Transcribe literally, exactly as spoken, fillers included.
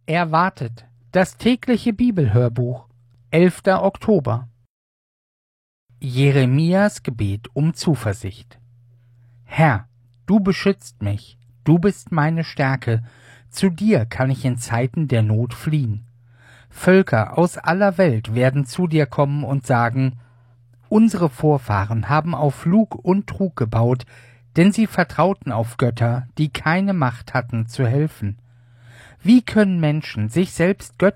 Erwartet, das tägliche Bibelhörbuch, elfter Oktober. Jeremias Gebet um Zuversicht. Herr, du beschützt mich, du bist meine Stärke, zu dir kann ich in Zeiten der Not fliehen. Völker aus aller Welt werden zu dir kommen und sagen, unsere Vorfahren haben auf Lug und Trug gebaut, denn sie vertrauten auf Götter, die keine Macht hatten zu helfen. Wie können Menschen sich selbst Götter